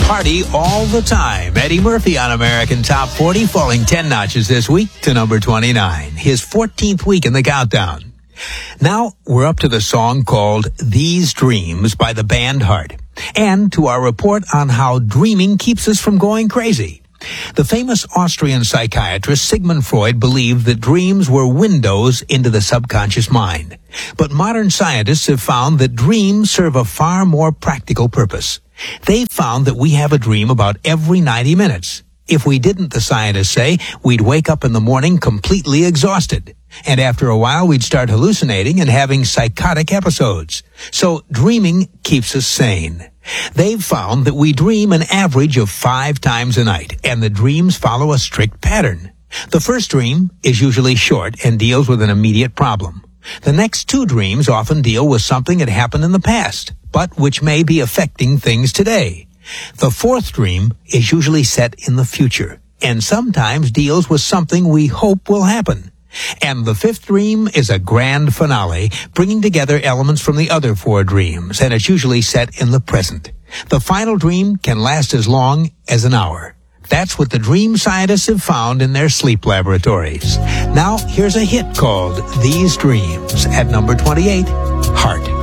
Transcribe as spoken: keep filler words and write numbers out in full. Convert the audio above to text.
party all the time. Eddie Murphy on American Top forty, falling ten notches this week to number twenty-nine, his fourteenth week in the countdown. Now we're up to the song called These Dreams by the band Heart, and to our report on how dreaming keeps us from going crazy. The famous Austrian psychiatrist Sigmund Freud believed that dreams were windows into the subconscious mind. But modern scientists have found that dreams serve a far more practical purpose. They found that we have a dream about every ninety minutes. If we didn't, the scientists say, we'd wake up in the morning completely exhausted. And after a while, we'd start hallucinating and having psychotic episodes. So dreaming keeps us sane. They've found that we dream an average of five times a night, and the dreams follow a strict pattern. The first dream is usually short and deals with an immediate problem. The next two dreams often deal with something that happened in the past, but which may be affecting things today. The fourth dream is usually set in the future, and sometimes deals with something we hope will happen. And the fifth dream is a grand finale, bringing together elements from the other four dreams, and it's usually set in the present. The final dream can last as long as an hour. That's what the dream scientists have found in their sleep laboratories. Now, here's a hit called These Dreams at number twenty-eight, Heart.